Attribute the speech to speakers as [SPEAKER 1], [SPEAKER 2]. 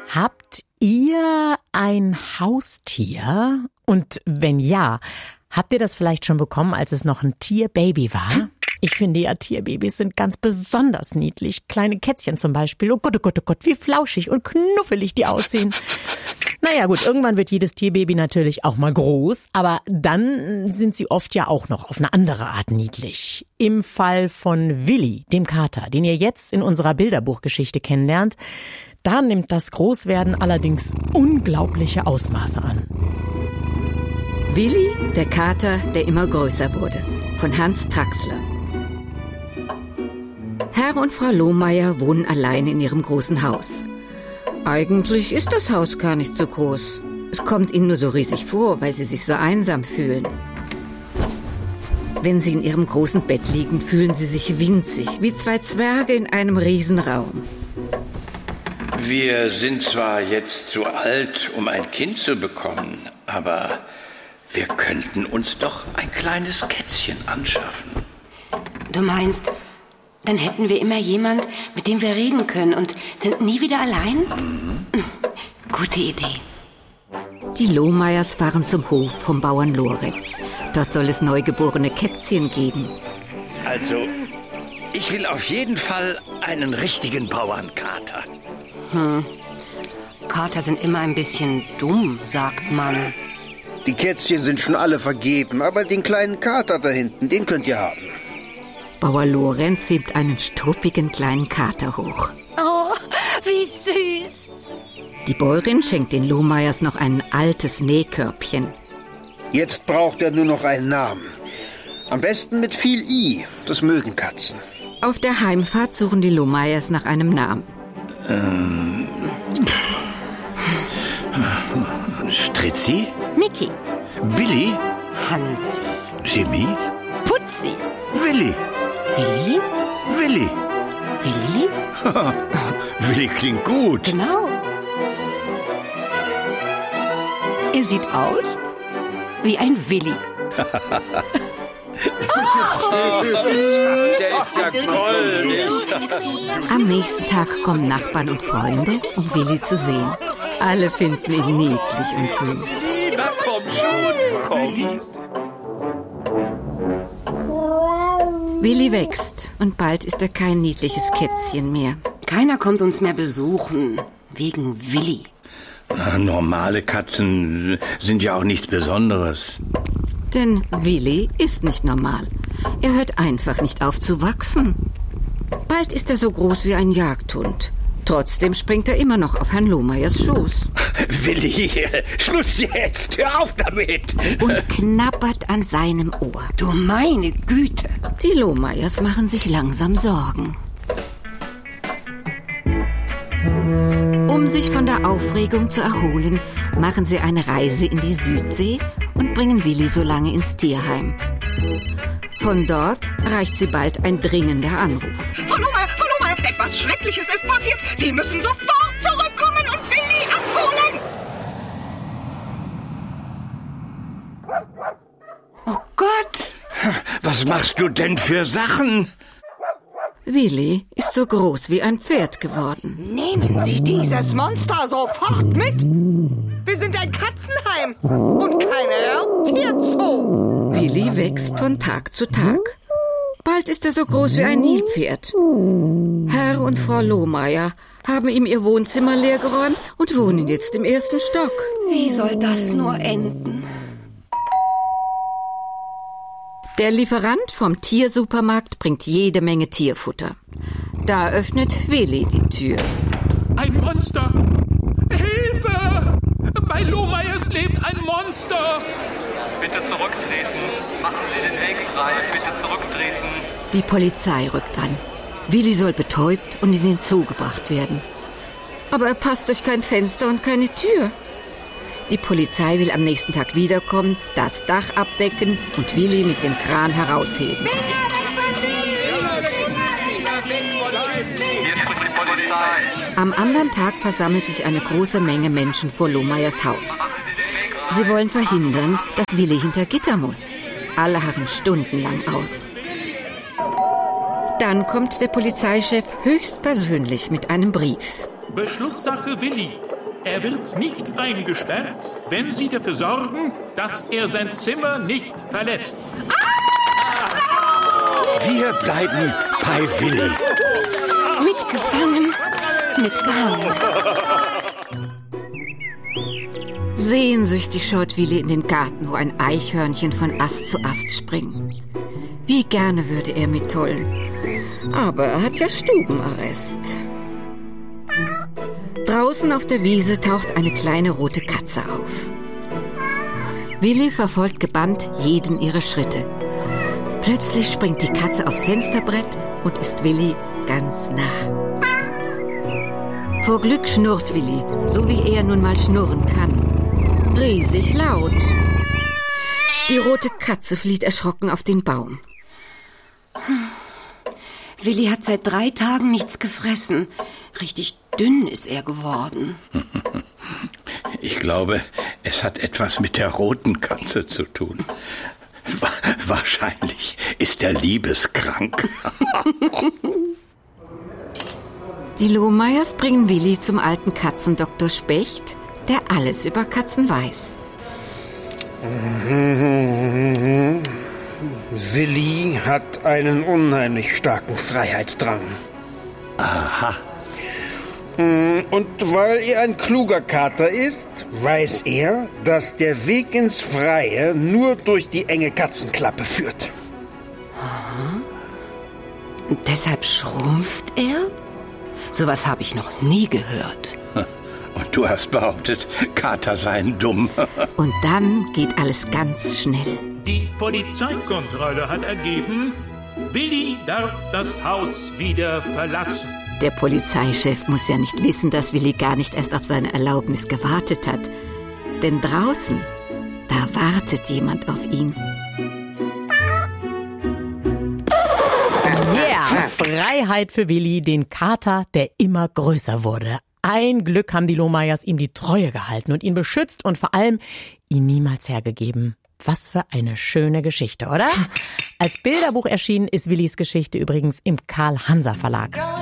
[SPEAKER 1] Habt ihr ein Haustier? Und wenn ja, habt ihr das vielleicht schon bekommen, als es noch ein Tierbaby war? Ich finde ja, Tierbabys sind ganz besonders niedlich. Kleine Kätzchen zum Beispiel. Oh Gott, wie flauschig und knuffelig die aussehen. Naja gut, irgendwann wird jedes Tierbaby natürlich auch mal groß, aber dann sind sie oft ja auch noch auf eine andere Art niedlich. Im Fall von Willi, dem Kater, den ihr jetzt in unserer Bilderbuchgeschichte kennenlernt, da nimmt das Großwerden allerdings unglaubliche Ausmaße an.
[SPEAKER 2] Willi, der Kater, der immer größer wurde, von Hans Traxler. Herr und Frau Lohmeier wohnen allein in ihrem großen Haus. Eigentlich ist das Haus gar nicht so groß. Es kommt ihnen nur so riesig vor, weil sie sich so einsam fühlen. Wenn sie in ihrem großen Bett liegen, fühlen sie sich winzig, wie zwei Zwerge in einem Riesenraum.
[SPEAKER 3] Wir sind zwar jetzt zu alt, um ein Kind zu bekommen, aber wir könnten uns doch ein kleines Kätzchen anschaffen.
[SPEAKER 4] Du meinst, dann hätten wir immer jemand, mit dem wir reden können und sind nie wieder allein? Gute Idee.
[SPEAKER 2] Die Lohmeiers fahren zum Hof vom Bauern Lorenz. Dort soll es neugeborene Kätzchen geben.
[SPEAKER 3] Also, ich will auf jeden Fall einen richtigen Bauernkater.
[SPEAKER 4] Kater sind immer ein bisschen dumm, sagt man.
[SPEAKER 5] Die Kätzchen sind schon alle vergeben, aber den kleinen Kater da hinten, den könnt ihr haben.
[SPEAKER 2] Bauer Lorenz hebt einen struppigen kleinen Kater hoch.
[SPEAKER 4] Oh, wie süß.
[SPEAKER 2] Die Bäuerin schenkt den Lohmeiers noch ein altes Nähkörbchen.
[SPEAKER 5] Jetzt braucht er nur noch einen Namen. Am besten mit viel I, das mögen Katzen.
[SPEAKER 2] Auf der Heimfahrt suchen die Lohmeiers nach einem Namen.
[SPEAKER 3] Stritzi?
[SPEAKER 4] Mickey.
[SPEAKER 3] Billy?
[SPEAKER 4] Hansi.
[SPEAKER 3] Jimmy?
[SPEAKER 4] Putzi.
[SPEAKER 3] Willi?
[SPEAKER 4] Willi?
[SPEAKER 3] Willi?
[SPEAKER 4] Willi?
[SPEAKER 3] Willi klingt gut.
[SPEAKER 4] Genau. Er sieht aus wie ein Willi.
[SPEAKER 3] Der ist ja goldig.
[SPEAKER 2] Am nächsten Tag kommen Nachbarn und Freunde, um Willi zu sehen. Alle finden ihn niedlich und süß.
[SPEAKER 3] Na komm schon,
[SPEAKER 2] Willi wächst und bald ist er kein niedliches Kätzchen mehr.
[SPEAKER 4] Keiner kommt uns mehr besuchen, wegen Willi.
[SPEAKER 3] Normale Katzen sind ja auch nichts Besonderes.
[SPEAKER 2] Denn Willi ist nicht normal. Er hört einfach nicht auf zu wachsen. Bald ist er so groß wie ein Jagdhund. Trotzdem springt er immer noch auf Herrn Lohmeiers Schoß.
[SPEAKER 3] Willi, Schluss jetzt, hör auf damit.
[SPEAKER 2] Und knabbert an seinem Ohr.
[SPEAKER 4] Du meine Güte.
[SPEAKER 2] Die Lohmeiers machen sich langsam Sorgen. Um sich von der Aufregung zu erholen, machen sie eine Reise in die Südsee und bringen Willi so lange ins Tierheim. Von dort erreicht sie bald ein dringender Anruf.
[SPEAKER 6] Frau Lohmeier, etwas Schreckliches ist passiert. Sie müssen sofort zurückkommen und Willi abholen.
[SPEAKER 4] Oh Gott.
[SPEAKER 3] Was machst du denn für Sachen?
[SPEAKER 2] Willi ist so groß wie ein Pferd geworden.
[SPEAKER 6] Nehmen Sie dieses Monster sofort mit. Wir sind ein Katzenheim und kein Raubtierzoo.
[SPEAKER 2] Willi wächst von Tag zu Tag. Bald ist er so groß wie ein Nilpferd. Herr und Frau Lohmeier haben ihm ihr Wohnzimmer leergeräumt und wohnen jetzt im 1. Stock.
[SPEAKER 4] Wie soll das nur enden?
[SPEAKER 2] Der Lieferant vom Tiersupermarkt bringt jede Menge Tierfutter. Da öffnet Willi die Tür.
[SPEAKER 7] Ein Monster! Hilfe! Bei Lohmeiers lebt ein Monster!
[SPEAKER 8] Bitte zurücktreten. Machen Sie den Weg frei. Bitte zurücktreten.
[SPEAKER 2] Die Polizei rückt an. Willi soll betäubt und in den Zoo gebracht werden. Aber er passt durch kein Fenster und keine Tür. Die Polizei will am nächsten Tag wiederkommen, das Dach abdecken und Willi mit dem Kran herausheben.
[SPEAKER 8] Hier spricht die Polizei.
[SPEAKER 2] Am anderen Tag versammelt sich eine große Menge Menschen vor Lohmeiers Haus. Sie wollen verhindern, dass Willi hinter Gitter muss. Alle harren stundenlang aus. Dann kommt der Polizeichef höchstpersönlich mit einem Brief.
[SPEAKER 7] Beschlusssache Willi. Er wird nicht eingesperrt, wenn Sie dafür sorgen, dass er sein Zimmer nicht verlässt.
[SPEAKER 3] Wir bleiben bei Willi.
[SPEAKER 4] Mitgefangen, mitgehangen.
[SPEAKER 2] Sehnsüchtig schaut Willi in den Garten, wo ein Eichhörnchen von Ast zu Ast springt. Wie gerne würde er mitollen. Aber er hat ja Stubenarrest. Draußen auf der Wiese taucht eine kleine rote Katze auf. Willi verfolgt gebannt jeden ihrer Schritte. Plötzlich springt die Katze aufs Fensterbrett und ist Willi ganz nah. Vor Glück schnurrt Willi, so wie er nun mal schnurren kann. Riesig laut. Die rote Katze flieht erschrocken auf den Baum.
[SPEAKER 4] Willi hat seit 3 Tagen nichts gefressen. Richtig dünn ist er geworden.
[SPEAKER 3] Ich glaube, es hat etwas mit der roten Katze zu tun. Wahrscheinlich ist er liebeskrank.
[SPEAKER 2] Die Lohmeyers bringen Willi zum alten Katzendoktor Specht, der alles über Katzen weiß.
[SPEAKER 5] Willi hat einen unheimlich starken Freiheitsdrang.
[SPEAKER 3] Aha.
[SPEAKER 5] Und weil er ein kluger Kater ist, weiß er, dass der Weg ins Freie nur durch die enge Katzenklappe führt.
[SPEAKER 4] Und deshalb schrumpft er? Sowas habe ich noch nie gehört.
[SPEAKER 3] Und du hast behauptet, Kater seien dumm.
[SPEAKER 2] Und dann geht alles ganz schnell.
[SPEAKER 7] Die Polizeikontrolle hat ergeben, Willi darf das Haus wieder verlassen.
[SPEAKER 2] Der Polizeichef muss ja nicht wissen, dass Willi gar nicht erst auf seine Erlaubnis gewartet hat. Denn draußen, da wartet jemand auf ihn.
[SPEAKER 1] Yeah, Freiheit für Willi, den Kater, der immer größer wurde. Ein Glück haben die Lohmeyers ihm die Treue gehalten und ihn beschützt und vor allem ihn niemals hergegeben. Was für eine schöne Geschichte, oder? Als Bilderbuch erschienen ist Willis Geschichte übrigens im Karl-Hanser Verlag.